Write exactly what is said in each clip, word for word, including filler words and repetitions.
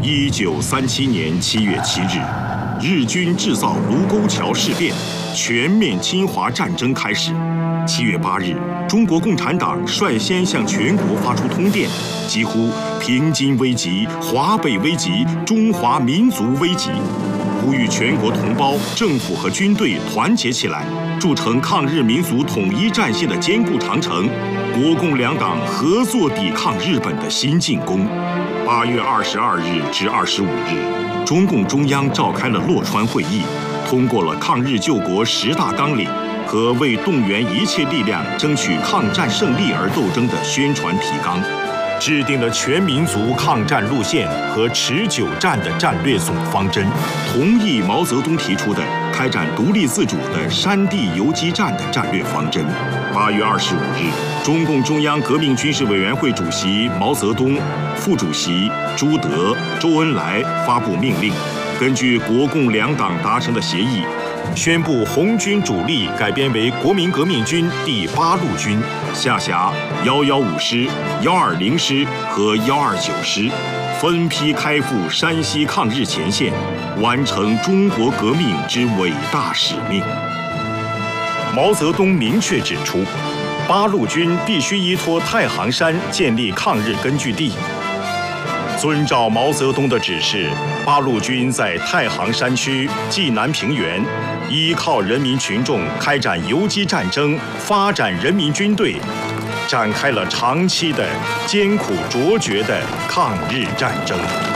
一九三七年七月七日，日军制造卢沟桥事变，全面侵华战争开始。七月八日，中国共产党率先向全国发出通电，疾呼平津危急、华北危急、中华民族危急，呼吁全国同胞、政府和军队团结起来，筑成抗日民族统一战线的坚固长城，国共两党合作抵抗日本的新进攻。八月二十二日至二十五日，中共中央召开了洛川会议，通过了抗日救国十大纲领和为动员一切力量争取抗战胜利而斗争的宣传提纲，制定了全民族抗战路线和持久战的战略总方针，同意毛泽东提出的开展独立自主的山地游击战的战略方针。八月二十五日，中共中央革命军事委员会主席毛泽东、副主席朱德、周恩来发布命令，根据国共两党达成的协议，宣布红军主力改编为国民革命军第八路军，下辖幺幺五师、幺二零师和幺二九师，分批开赴山西抗日前线，完成中国革命之伟大使命。毛泽东明确指出，八路军必须依托太行山建立抗日根据地。遵照毛泽东的指示，八路军在太行山区济南平原，依靠人民群众开展游击战争，发展人民军队，展开了长期的艰苦卓绝的抗日战争。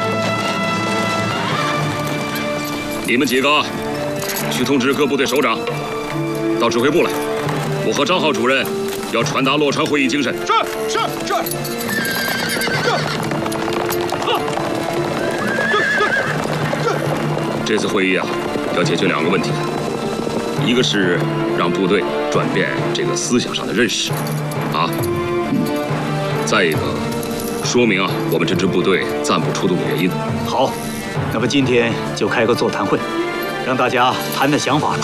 你们几个去通知各部队首长，到指挥部来。我和张浩主任要传达洛川会议精神。 是是是是。 这次会议啊，要解决两个问题，一个是让部队转变这个思想上的认识，啊，再一个，说明啊我们这支部队暂不出动的原因。 好，那么今天就开个座谈会，让大家谈谈想法。